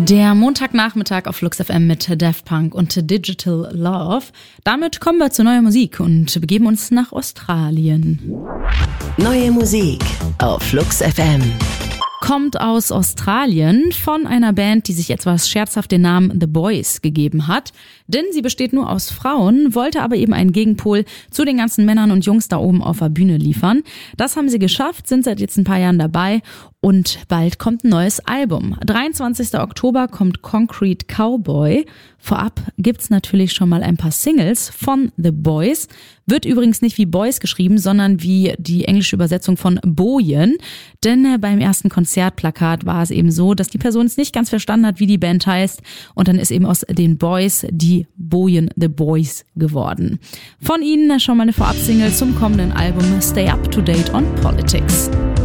Der Montagnachmittag auf Flux FM mit Daft Punk und Digital Love. Damit kommen wir zu neuer Musik und begeben uns nach Australien. Neue Musik auf Flux FM. Kommt aus Australien von einer Band, die sich etwas scherzhaft den Namen The Boys gegeben hat. Denn sie besteht nur aus Frauen, wollte aber eben einen Gegenpol zu den ganzen Männern und Jungs da oben auf der Bühne liefern. Das haben sie geschafft, sind seit jetzt ein paar Jahren dabei und bald kommt ein neues Album. 23. Oktober kommt Concrete Cowboy. Vorab gibt's natürlich schon mal ein paar Singles von The Boys. Wird übrigens nicht wie Boys geschrieben, sondern wie die englische Übersetzung von Bojen. Denn beim ersten Konzertplakat war es eben so, dass die Person es nicht ganz verstanden hat, wie die Band heißt. Und dann ist eben aus den Boys die Bojen The Boys geworden. Von ihnen schon mal eine Vorab-Single zum kommenden Album Stay Up to Date on Politics.